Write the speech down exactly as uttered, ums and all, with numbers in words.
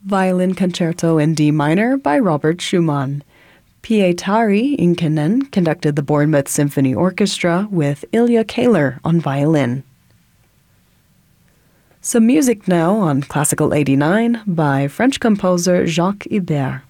Violin Concerto in D minor by Robert Schumann. Pietari Inkinen conducted the Bournemouth Symphony Orchestra with Ilya Kahler on violin. Some music now on Classical eighty-nine by French composer Jacques Ibert.